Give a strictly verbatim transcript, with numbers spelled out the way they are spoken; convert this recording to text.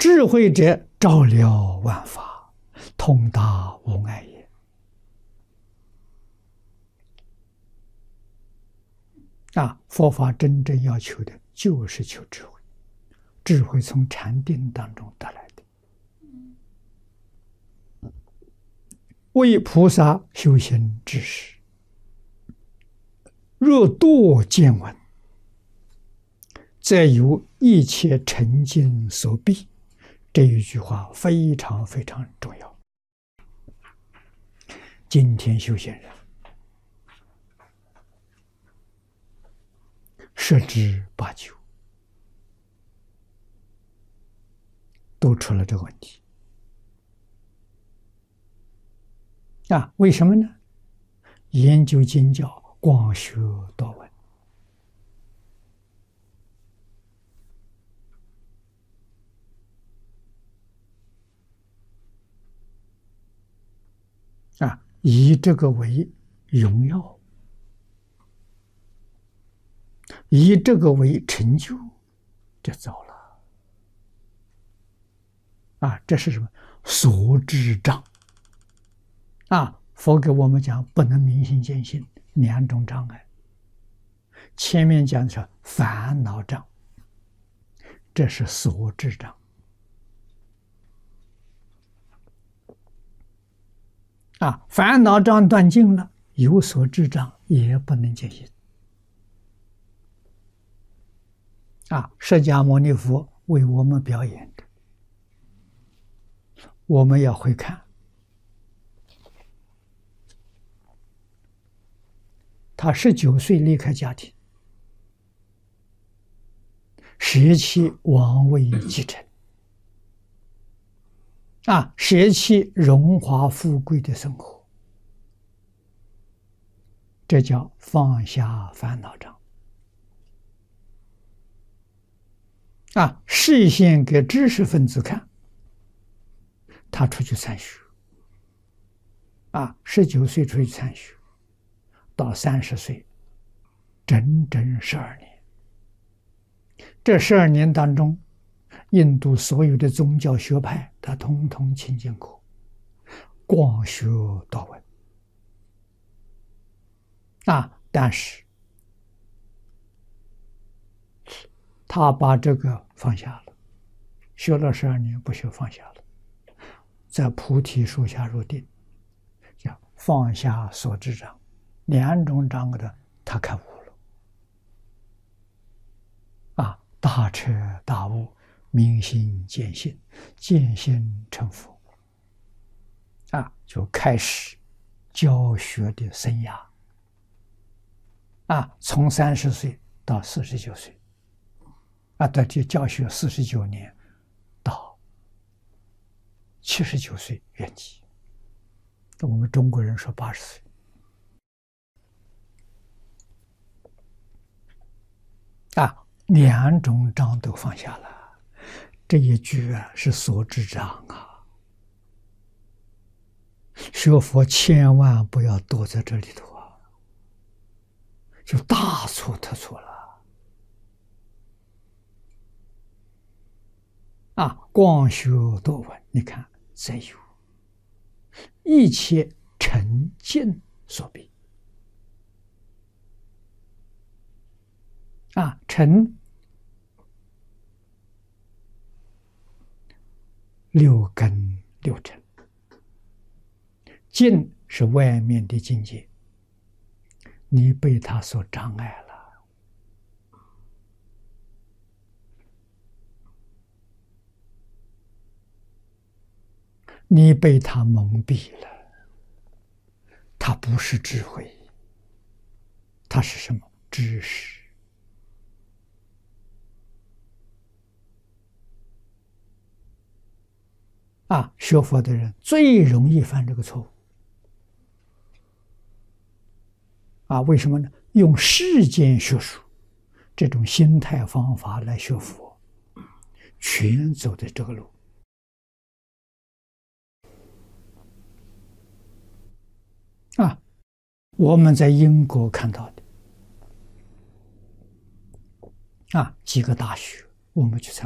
智慧者照了万法，通达无碍也。啊，佛法真正要求的就是求智慧，智慧从禅定当中得来的。为菩萨修行之时，若堕见闻，则由一切成经所逼。这一句话非常非常重要。今天修行人十之八九都出了这个问题啊！为什么呢？研究经教，广学多闻。啊，以这个为荣耀，以这个为成就，就糟了。啊，这是什么？所知障。啊，佛给我们讲不能明心见性，两种障碍。前面讲的是烦恼障，这是所知障。啊，烦恼障断尽了，有所知障也不能见性。啊，释迦牟尼佛为我们表演的，我们要会看。他十九岁离开家庭，舍弃王位继承。啊，舍弃荣华富贵的生活，这叫放下烦恼障。啊，示现给知识分子看，他出去参学。啊，十九岁出去参学，到三十岁，整整十二年。这十二年当中，印度所有的宗教学派，他统统亲近过，广学多闻。啊，但是他把这个放下了，学了十二年不学放下了，在菩提树下入定，叫放下所知障，两种障的他开悟了。啊，大彻大悟。明心见性，见性成佛，啊，就开始教学的生涯。啊，从三十岁到四十九岁，啊，对，就教学四十九年，到七十九岁圆寂。我们中国人说八十岁。啊，两种障都放下了。这一句啊，是所知障啊！学佛千万不要躲在这里头啊，就大错特错了。啊，广学多闻，你看，则有一切成经所逼。啊，成。六根六尘，境是外面的境界，你被它所障碍了。你被它蒙蔽了，它不是智慧，它是什么？知识。啊，学佛的人最容易犯这个错误。啊，为什么呢？用世间学术这种心态方法来学佛，全走的这个路。啊，我们在英国看到的，啊，几个大学，我们去参。